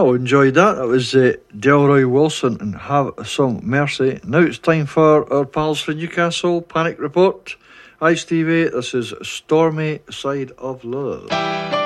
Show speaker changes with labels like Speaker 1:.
Speaker 1: Oh, enjoyed that. That was Delroy Wilson and Have Some Mercy. Now it's time for our pals from Newcastle, Panic Report. Hi Stevie, this is Stormy Side of Love.